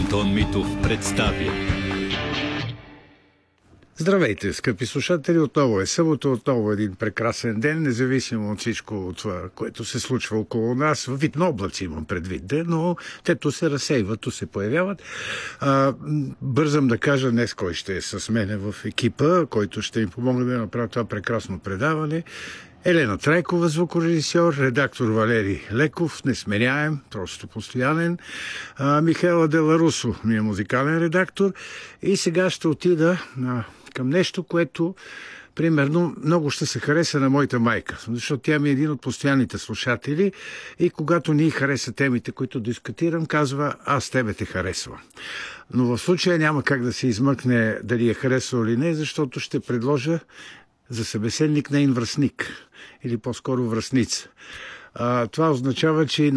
Антон Митов представя. Здравейте, скъпи слушатели! Отново е събота, отново един прекрасен ден, независимо от всичко от това, което се случва около нас. Във вид на облаци имам предвид, но те то се разсейват, то се появяват. Бързам да кажа днес кой ще е с мене в екипа, който ще им помогне да направя това прекрасно предаване. Елена Трайкова, звукорежисьор, редактор Валери Леков, несменяем, просто постоянен. Михаела Деларусо ми е музикален редактор. И сега ще отида към нещо, което примерно много ще се хареса на моята майка, защото тя ми е един от постоянните слушатели и когато ни хареса темите, които дискутирам, казва: аз тебе те харесвам. Но в случая няма как да се измъкне дали е харесал или не, защото ще предложа за събеседник нейн връстник или по-скоро връстница. Това означава, че